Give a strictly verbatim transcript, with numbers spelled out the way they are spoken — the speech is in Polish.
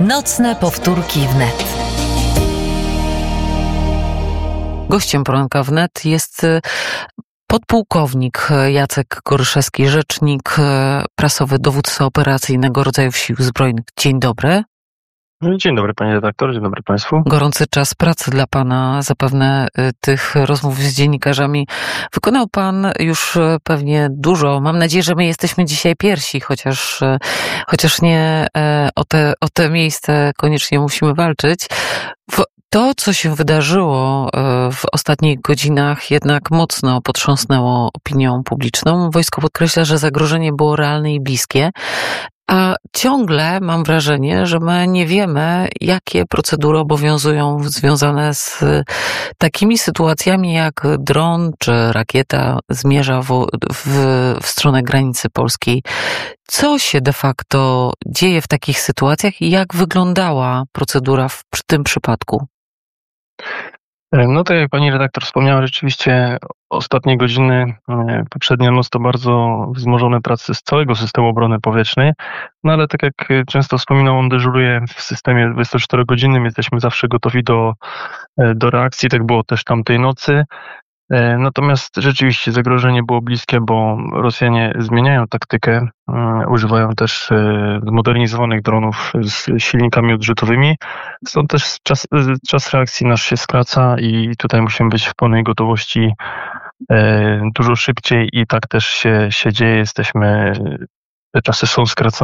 Nocne powtórki wnet. Gościem poranka wnet jest podpułkownik Jacek Goryszewski, rzecznik prasowy Dowództwa Operacyjnego Rodzajów Sił Zbrojnych. Dzień dobry. Dzień dobry panie redaktor, dzień dobry państwu. Gorący czas pracy dla pana, zapewne tych rozmów z dziennikarzami wykonał pan już pewnie dużo. Mam nadzieję, że my jesteśmy dzisiaj pierwsi, chociaż, chociaż nie o te, o te miejsce koniecznie musimy walczyć. W To, co się wydarzyło w ostatnich godzinach, jednak mocno potrząsnęło opinią publiczną. Wojsko podkreśla, że zagrożenie było realne i bliskie, a ciągle mam wrażenie, że my nie wiemy, jakie procedury obowiązują związane z takimi sytuacjami, jak dron czy rakieta zmierza w, w, w stronę granicy polskiej. Co się de facto dzieje w takich sytuacjach i jak wyglądała procedura w tym przypadku? No tak jak pani redaktor wspomniała, rzeczywiście ostatnie godziny, poprzednia noc to bardzo wzmożone prace z całego systemu obrony powietrznej, no ale tak jak często wspominał, on dyżuruje w systemie dwudziestoczterogodzinnym, jesteśmy zawsze gotowi do, do reakcji, tak było też tamtej nocy. Natomiast rzeczywiście zagrożenie było bliskie, bo Rosjanie zmieniają taktykę, używają też zmodernizowanych dronów z silnikami odrzutowymi. Stąd też czas, czas reakcji nasz się skraca i tutaj musimy być w pełnej gotowości dużo szybciej i tak też się, się dzieje. Jesteśmy, te czasy są skracane.